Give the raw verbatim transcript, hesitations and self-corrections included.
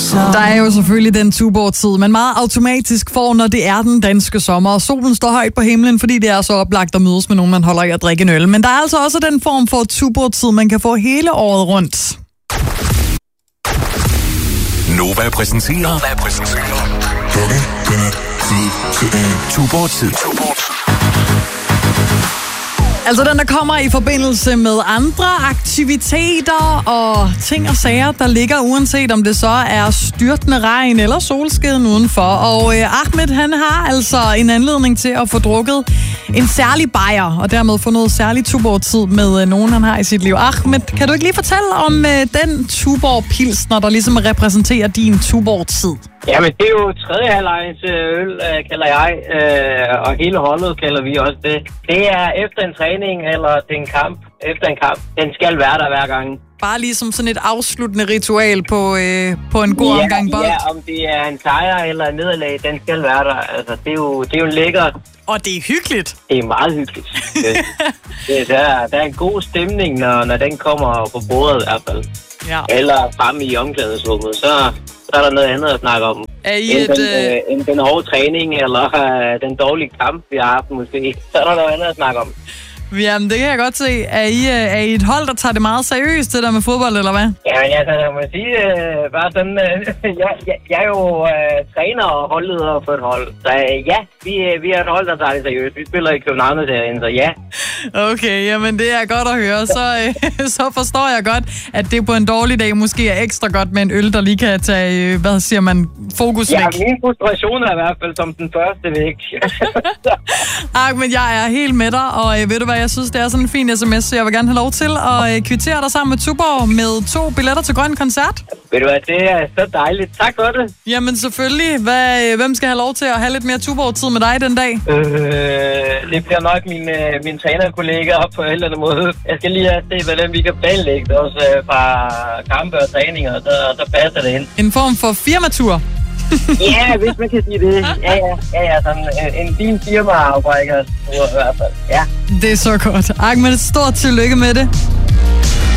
Der er jo selvfølgelig den Tuborg-tid, man meget automatisk får, når det er den danske sommer, og solen står højt på himlen, fordi det er så oplagt at mødes med nogen, man holder i at drikke en øl. Men der er altså også den form for Tuborg-tid, man kan få hele året rundt. Nova præsenterer. Nova præsenterer. Tuborg-tid. Altså den, der kommer i forbindelse med andre aktiviteter og ting og sager, der ligger, uanset om det så er styrtende regn eller solskeden udenfor. Og øh, Ahmed, han har altså en anledning til at få drukket en særlig bajer, og dermed få noget særlig Tuborg-tid med øh, nogen, han har i sit liv. Ahmed, kan du ikke lige fortælle om øh, den Tuborg-pilsner, der ligesom repræsenterer din Tuborg-tid? Jamen, det er jo tredje halvlejens øl, øh, kalder jeg, øh, og hele holdet kalder vi også det. Det er efter en træning, eller det er en kamp. Efter en kamp. Den skal være der hver gang. Bare ligesom sådan et afsluttende ritual på, øh, på en god ja, omgang bold. Ja, om det er en sejr eller en nederlag, den skal være der. Altså, det er jo, det er jo lækkert. Og det er hyggeligt. Det er meget hyggeligt. det, det, der, der er en god stemning, når, når den kommer på bordet i hvert fald. Ja. Eller fremme i omklædningsrummet, så, så er der noget andet at snakke om. Er I end, et, den, øh, end den hårde træning, eller øh, den dårlige kamp, vi har haft måske. Så er der noget andet at snakke om. Jamen, det kan jeg godt se. Er I, er I et hold, der tager det meget seriøst, det der med fodbold, eller hvad? Jamen, altså, jeg må sige, øh, bare sådan, øh, jeg, jeg, jeg er jo øh, træner og holdleder for et hold. Så øh, ja, vi, vi er et hold, der tager det seriøst. Vi spiller i København-serien, så ja. Okay, jamen det er godt at høre. Så, øh, så forstår jeg godt, at det på en dårlig dag måske er ekstra godt med en øl, der lige kan tage, øh, hvad siger man, fokus væk. Ja, min frustration er i hvert fald som den første væk. Ej, men jeg er helt med dig, og øh, ved du hvad, jeg synes, det er sådan en fin sms, så jeg vil gerne have lov til at øh, kvittere dig sammen med Tuborg med to billetter til Grøn Koncert. Ved du hvad, det er så dejligt. Tak for det. Jamen selvfølgelig. Hvad, øh, hvem skal have lov til at have lidt mere Tuborg-tid med dig den dag? Øh, det bliver nok min, øh, min trænerkollega op på en eller anden måde. Jeg skal lige have set, hvordan vi kan planlægge også øh, fra kampe og træninger, så, så passer det ind. En form for firmatur. Ja, hvis man kan sige det. Ja, ja, ja, ja sådan en, en fin firma-afbrækker i hvert fald. Ja. Det er så godt. Ahmed, stort tillykke med det.